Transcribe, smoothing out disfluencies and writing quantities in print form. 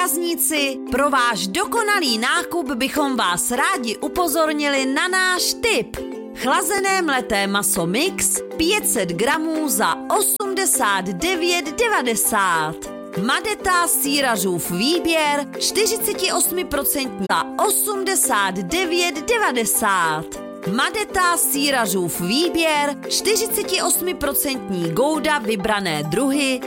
zákazníci, pro váš dokonalý nákup bychom vás rádi upozornili na náš tip. Chlazené mleté maso mix 500 gramů za 89,90. Madeta sýrařův výběr 48% za 89,90. Madeta sýrařův výběr 48% gouda vybrané druhy